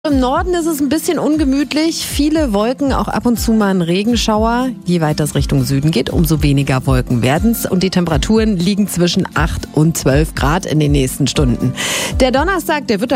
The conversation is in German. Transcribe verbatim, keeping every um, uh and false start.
Im Norden ist es ein bisschen ungemütlich. Viele Wolken, auch ab und zu mal ein Regenschauer. Je weiter es Richtung Süden geht, umso weniger Wolken werden es. Und die Temperaturen liegen zwischen acht und zwölf Grad in den nächsten Stunden. Der Donnerstag, der wird